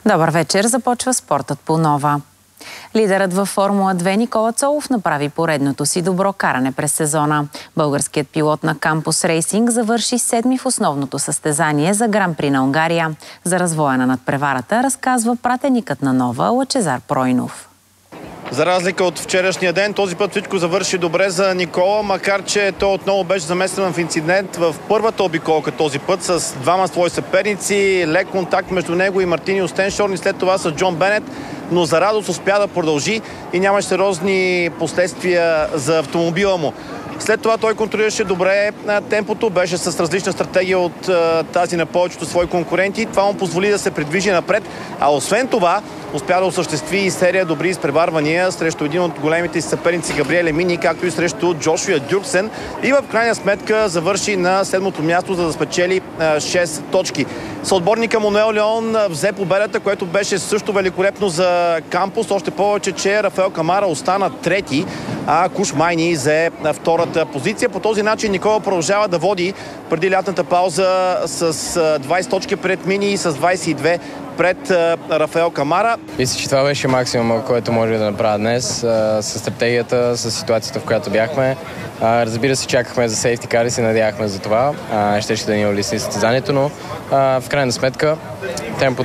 Добър вечер, започва спортът по нова. Лидерът във Формула 2 Никола Цолов направи поредното си добро каране през сезона. Българският пилот на Кампус Рейсинг завърши седми в основното състезание за Гран-при на Унгария. За развоя на надпреварата разказва пратеникът на Нова Лъчезар Пройнов. За разлика от вчерашния ден, този път всичко завърши добре за Никола, макар че той отново беше замесен в инцидент в първата обиколка този път с двама свои съперници, лек контакт между него и Мартинио Стеншорн и след това с Джон Бенет, но за радост успя да продължи и нямаше сериозни последствия за автомобила му. След това той контролираше добре темпото, беше с различна стратегия от тази на повечето свои конкуренти. Това му позволи да се придвижи напред, а освен това успя да осъществи и серия добри изпреварвания срещу един от големите си съперници Габриеле Мини, както и срещу Джошуа Дюрксен, и в крайна сметка завърши на седмото място, за да спечели 6 точки. Съотборника Мануел Леон взе победата, което беше също великолепно за Кампус, още повече, че Рафаел Камара остана трети, а Куш Майни взе втората позиция. По този начин Никола продължава да води преди лятната пауза с 20 точки пред Мини и с 22 пред Рафаел Камара. Мисля, че това беше максимума, който може да направя днес с стратегията, с ситуацията, в която бяхме. Разбира се, чакахме за сейфти кар и се надявахме за това. Ще да ни улесни състезанието, но в крайна сметка темпото